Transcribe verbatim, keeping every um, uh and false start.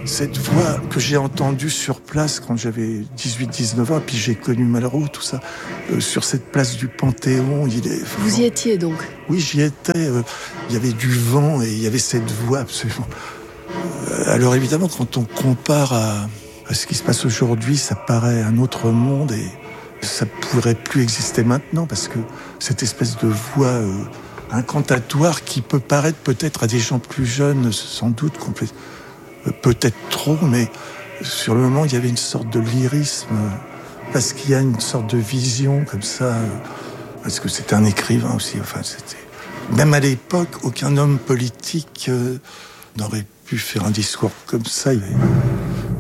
cette voix que j'ai entendue sur place quand j'avais dix-huit dix-neuf ans, puis j'ai connu Malraux, tout ça, euh, sur cette place du Panthéon. Il est vraiment... Vous y étiez donc? Oui, j'y étais. Euh, il y avait du vent et il y avait cette voix absolument... Euh, alors évidemment, quand on compare à, à ce qui se passe aujourd'hui, ça paraît un autre monde et ça pourrait plus exister maintenant parce que cette espèce de voix euh, incantatoire qui peut paraître peut-être à des gens plus jeunes, sans doute complètement... Peut-être trop, mais sur le moment, il y avait une sorte de lyrisme, parce qu'il y a une sorte de vision comme ça, parce que c'était un écrivain aussi. Enfin, c'était... Même à l'époque, aucun homme politique euh, n'aurait pu faire un discours comme ça. Il y avait